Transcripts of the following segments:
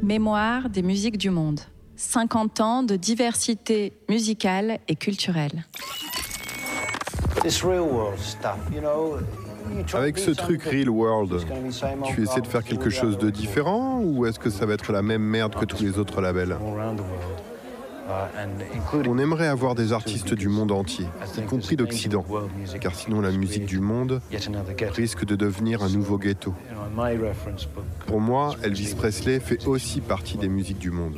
Mémoire des musiques du monde. 50 ans de diversité musicale et culturelle. Avec ce truc Real World, tu essaies de faire quelque chose de différent ou est-ce que ça va être la même merde que tous les autres labels ? On aimerait avoir des artistes du monde entier, y compris d'Occident, car sinon la musique du monde risque de devenir un nouveau ghetto. Pour moi, Elvis Presley fait aussi partie des musiques du monde.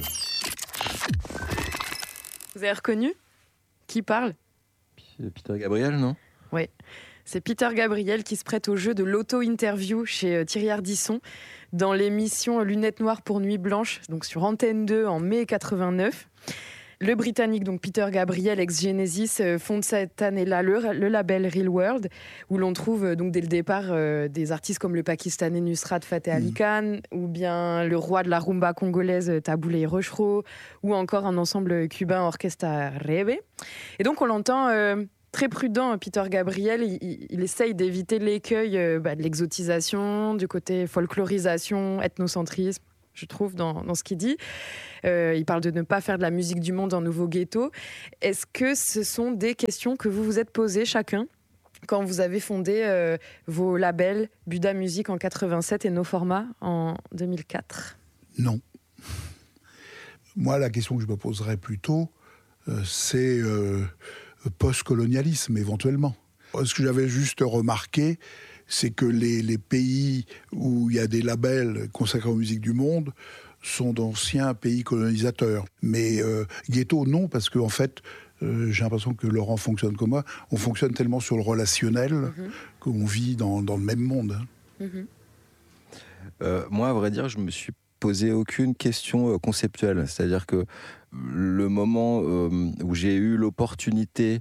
Vous avez reconnu ? Qui parle ? Peter Gabriel, non ? Oui, c'est Peter Gabriel qui se prête au jeu de l'auto-interview chez Thierry Ardisson dans l'émission Lunettes Noires pour Nuit Blanche, donc sur Antenne 2 en mai 89. Le Britannique, donc Peter Gabriel, ex-Genesis, fonde cette année-là le label Real World, où l'on trouve donc dès le départ des artistes comme le Pakistanais Nusrat Fateh Ali Khan, ou bien le roi de la rumba congolaise Taboulé Rochereau, ou encore un ensemble cubain Orquesta Rebe. Et donc on l'entend très prudent, Peter Gabriel, il essaye d'éviter l'écueil de l'exotisation, du côté folklorisation, ethnocentrisme, je trouve, dans ce qu'il dit. Il parle de ne pas faire de la musique du monde un nouveau ghetto. Est-ce que ce sont des questions que vous vous êtes posées chacun quand vous avez fondé vos labels Buda Music en 87 et No Format en 2004 ? Non. Moi, la question que je me poserais plutôt, c'est post-colonialisme, éventuellement. Ce que j'avais juste remarqué, c'est que les pays où il y a des labels consacrés aux musiques du monde sont d'anciens pays colonisateurs. Mais ghetto, non, parce qu'en fait, j'ai l'impression que Laurent fonctionne comme moi. On fonctionne tellement sur le relationnel qu'on vit dans le même monde. Moi, à vrai dire, je me suis posé aucune question conceptuelle. C'est-à-dire que le moment où j'ai eu l'opportunité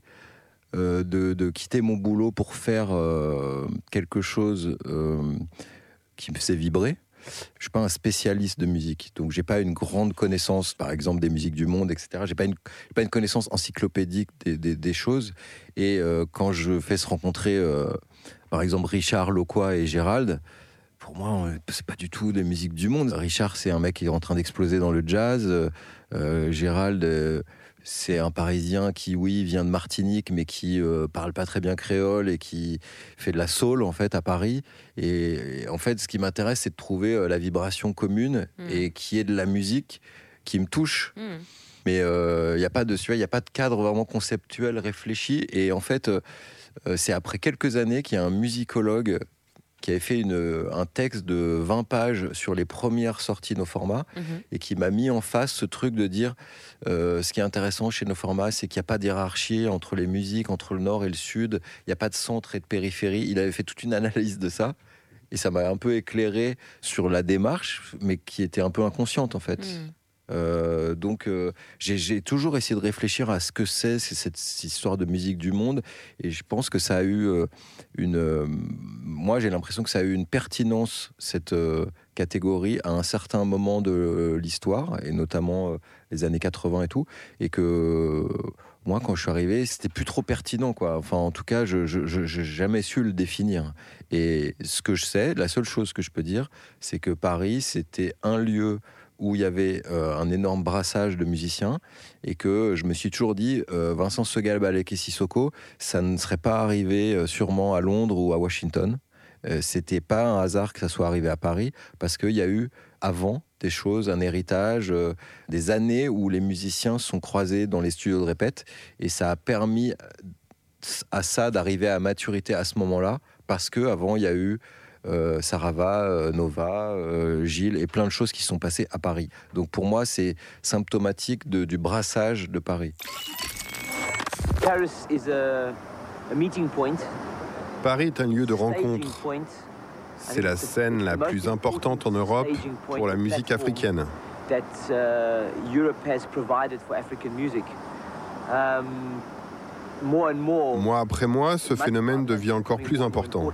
de quitter mon boulot pour faire quelque chose qui me faisait vibrer. Je suis pas un spécialiste de musique, donc j'ai pas une grande connaissance, par exemple, des musiques du monde, etc. J'ai pas une connaissance encyclopédique des choses. Et quand je fais se rencontrer, par exemple, Richard, Loquat et Gérald, pour moi, c'est pas du tout des musiques du monde. Richard, c'est un mec qui est en train d'exploser dans le jazz. Gérald, c'est un Parisien qui, oui, vient de Martinique, mais qui parle pas très bien créole et qui fait de la soul, en fait, à Paris. Et en fait, ce qui m'intéresse, c'est de trouver la vibration commune et qui est de la musique qui me touche. Mais il n'y a pas de cadre vraiment conceptuel réfléchi. Et en fait, c'est après quelques années qu'il y a un musicologue qui avait fait un texte de 20 pages sur les premières sorties No Format et qui m'a mis en face ce truc de dire ce qui est intéressant chez No Format, c'est qu'il n'y a pas d'hierarchie entre les musiques, entre le nord et le sud, il n'y a pas de centre et de périphérie. Il avait fait toute une analyse de ça et ça m'a un peu éclairé sur la démarche, mais qui était un peu inconsciente en fait. Donc j'ai toujours essayé de réfléchir à ce que c'est cette histoire de musique du monde, et je pense que ça a eu moi j'ai l'impression que ça a eu une pertinence, cette catégorie, à un certain moment de l'histoire, et notamment les années 80 et tout, et que moi quand je suis arrivé c'était plus trop pertinent quoi. Enfin en tout cas je j'ai jamais su le définir. Et ce que je sais, la seule chose que je peux dire, c'est que Paris c'était un lieu où il y avait un énorme brassage de musiciens, et que je me suis toujours dit Vincent Segal, Balek et Sissoko, ça ne serait pas arrivé sûrement à Londres ou à Washington. C'était pas un hasard que ça soit arrivé à Paris, parce qu'il y a eu avant des choses, un héritage, des années où les musiciens sont croisés dans les studios de répète, et ça a permis à ça d'arriver à maturité à ce moment-là, parce qu'avant il y a eu Sarava, Nova, Gilles et plein de choses qui sont passées à Paris. Donc pour moi, c'est symptomatique du brassage de Paris. Paris est un lieu de rencontre. C'est la scène la plus importante en Europe pour la musique africaine. Mois après mois, ce phénomène devient encore plus important.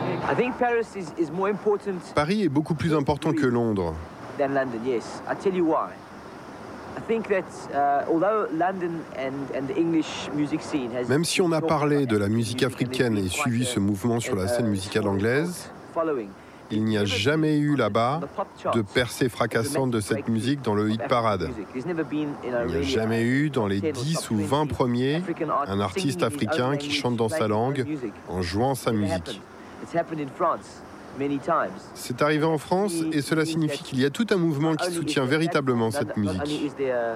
Paris est beaucoup plus important que Londres. Même si on a parlé de la musique africaine et suivi ce mouvement sur la scène musicale anglaise, Il n'y a jamais eu là-bas de percée fracassante de cette musique dans le hit parade. Il n'y a jamais eu dans les 10 ou 20 premiers un artiste africain qui chante dans sa langue en jouant sa musique. C'est arrivé en France et cela signifie qu'il y a tout un mouvement qui soutient véritablement cette musique.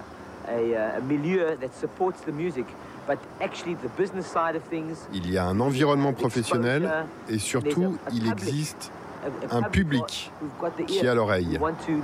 Il y a un environnement professionnel et surtout, il existe un public qui a l'oreille.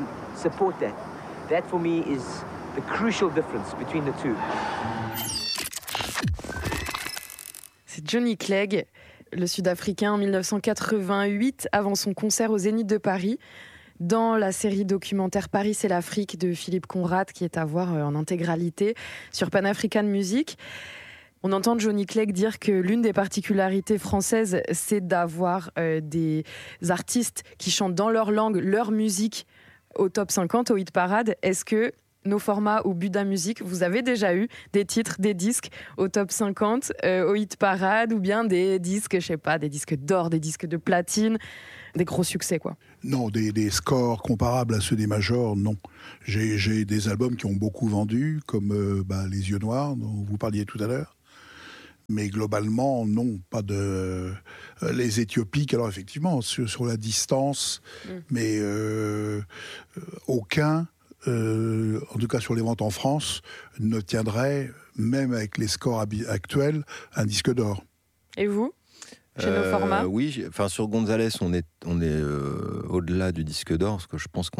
C'est Johnny Clegg, le Sud-Africain, en 1988, avant son concert au Zénith de Paris, dans la série documentaire Paris c'est l'Afrique de Philippe Conrad, qui est à voir en intégralité sur Pan African Music. On entend Johnny Clegg dire que l'une des particularités françaises, c'est d'avoir des artistes qui chantent dans leur langue, leur musique au top 50, au hit parade. Est-ce que nos formats ou Buda Music, vous avez déjà eu des titres, des disques au top 50, au hit parade, ou bien des disques, je sais pas, des disques d'or, des disques de platine, des gros succès, quoi? Non, des scores comparables à ceux des majors, non. J'ai des albums qui ont beaucoup vendu, comme Les Yeux Noirs, dont vous parliez tout à l'heure. Mais globalement, non, pas de... Les Éthiopiques, alors effectivement, sur la distance, mais aucun... en tout cas sur les ventes en France, ne tiendrait, même avec les scores actuels, un disque d'or. Et vous, chez nos formats? Oui, enfin sur Gonzalez, on est au-delà du disque d'or, parce que je pense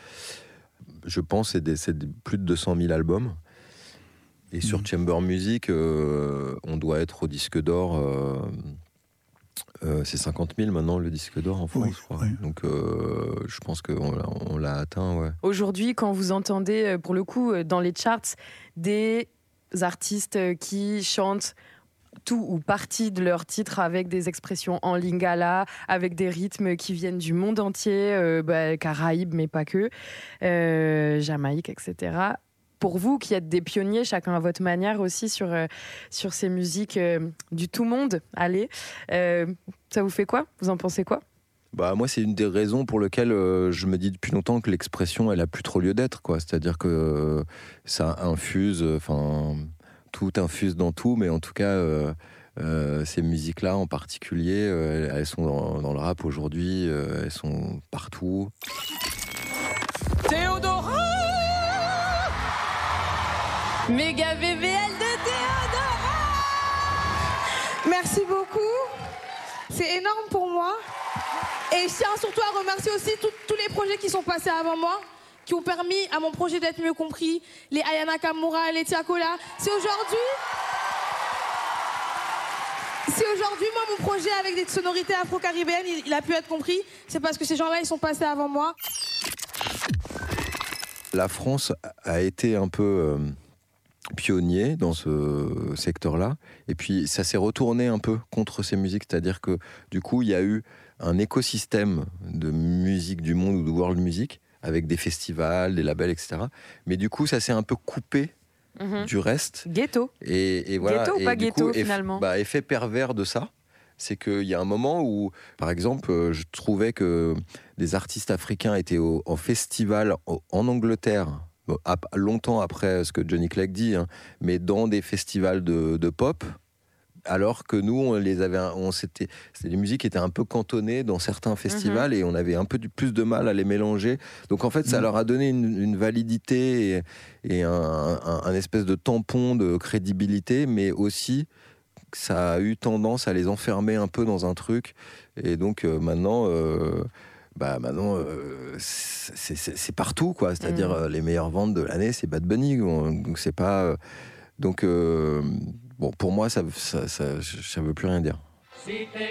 c'est plus de 200 000 albums. Et sur Chamber Music, on doit être au disque d'or. C'est 50 000 maintenant le disque d'or en France, oui, je crois. Oui. Donc je pense qu'on l'a atteint. Ouais. Aujourd'hui, quand vous entendez, pour le coup, dans les charts, des artistes qui chantent tout ou partie de leur titre avec des expressions en lingala, avec des rythmes qui viennent du monde entier, Caraïbes, mais pas que, Jamaïque, etc. Pour vous, qui êtes des pionniers, chacun à votre manière aussi, sur ces musiques du tout monde, allez, ça vous fait quoi? Vous en pensez quoi? Moi, c'est une des raisons pour lesquelles je me dis depuis longtemps que l'expression, elle a plus trop lieu d'être, quoi. C'est-à-dire que ça infuse, tout infuse dans tout, mais en tout cas, ces musiques-là en particulier, elles sont dans le rap aujourd'hui, elles sont partout. Théodora, méga VVL de Théodora. Merci beaucoup, c'est énorme pour moi. Et je tiens surtout à remercier aussi tous les projets qui sont passés avant moi, qui ont permis à mon projet d'être mieux compris. Les Ayana Kamura, les Tiakola. C'est aujourd'hui, moi, mon projet avec des sonorités afro-caribéennes, il a pu être compris. C'est parce que ces gens-là, ils sont passés avant moi. La France a été un peu pionnier dans ce secteur-là. Et puis, ça s'est retourné un peu contre ces musiques. C'est-à-dire que, du coup, il y a eu un écosystème de musique du monde ou de world music avec des festivals, des labels, etc. Mais du coup, ça s'est un peu coupé du reste. Ghetto. Et voilà. Ghetto ou pas ghetto, finalement? Effet pervers de ça, c'est qu'il y a un moment où, par exemple, je trouvais que des artistes africains étaient en festival en Angleterre, longtemps après ce que Johnny Clegg dit, mais dans des festivals de pop, alors que nous, c'était des musiques qui étaient un peu cantonnées dans certains festivals et on avait un peu plus de mal à les mélanger. Donc en fait, ça leur a donné une validité et un espèce de tampon de crédibilité, mais aussi ça a eu tendance à les enfermer un peu dans un truc. Et donc maintenant... c'est partout, quoi. C'est-à-dire les meilleures ventes de l'année, c'est Bad Bunny. Donc c'est pas... pour moi, ça veut plus rien dire.